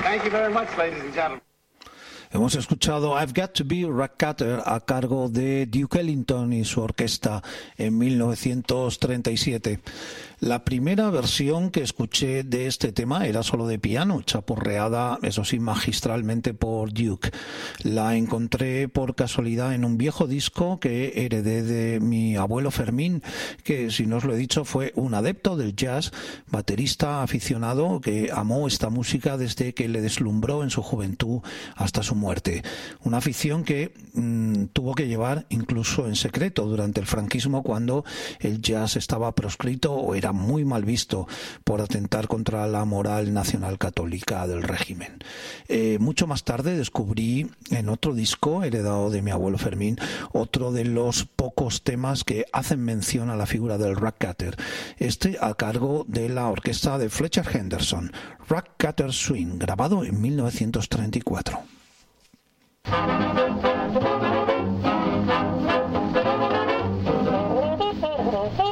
Thank you very much, ladies and gentlemen. Hemos escuchado I've Got to Be Ratcatter a cargo de Duke Ellington y su orquesta en 1937. La primera versión que escuché de este tema era solo de piano, chaporreada, eso sí, magistralmente por Duke. La encontré por casualidad en un viejo disco que heredé de mi abuelo Fermín, que, si no os lo he dicho, fue un adepto del jazz, baterista aficionado que amó esta música desde que le deslumbró en su juventud hasta su muerte. Una afición que tuvo que llevar incluso en secreto durante el franquismo, cuando el jazz estaba proscrito o era muy mal visto por atentar contra la moral nacional católica del régimen. Mucho más tarde descubrí en otro disco heredado de mi abuelo Fermín otro de los pocos temas que hacen mención a la figura del Ratcatter, este a cargo de la orquesta de Fletcher Henderson, Ratcatter Swing, grabado en 1934.